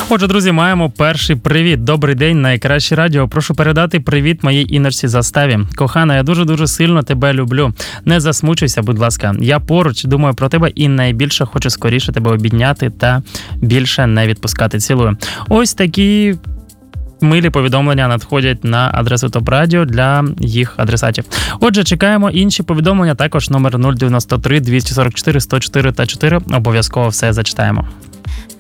Отже, друзі, маємо перший привіт. Добрий день, найкраще радіо. Прошу передати привіт моїй Інночці Заставі. Кохана, я дуже-дуже сильно тебе люблю. Не засмучуйся, будь ласка. Я поруч, думаю про тебе і найбільше хочу скоріше тебе обійняти та більше не відпускати. Цілую. Ось такі милі повідомлення надходять на адресу ТОП Радіо для їх адресатів. Отже, чекаємо інші повідомлення, також номер 093 244 104 та 4. Обов'язково все зачитаємо.